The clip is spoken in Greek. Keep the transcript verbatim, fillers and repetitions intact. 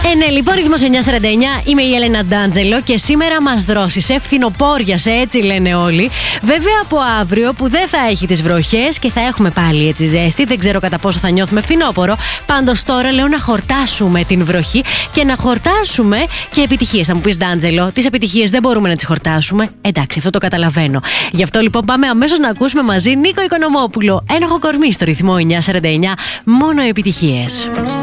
Ε, ναι, λοιπόν, ρυθμός εννιά σαράντα εννιά. Είμαι η Έλενα Ντάντζελο και σήμερα μας δρώσει σε φθινοπόριασε, έτσι λένε όλοι. Βέβαια, από αύριο που δεν θα έχει τις βροχές και θα έχουμε πάλι έτσι ζέστη, δεν ξέρω κατά πόσο θα νιώθουμε φθινόπορο. Πάντως τώρα λέω να χορτάσουμε την βροχή και να χορτάσουμε και επιτυχίες. Θα μου πεις, Ντάντζελο, τις επιτυχίες δεν μπορούμε να τις χορτάσουμε. Εντάξει, αυτό το καταλαβαίνω. Γι' αυτό λοιπόν πάμε αμέσως να ακούσουμε μαζί Νίκο Οικονομόπουλο. Ένοχο κορμί στο ρυθμό εννιά σαράντα εννιά. Μόνο επιτυχίες.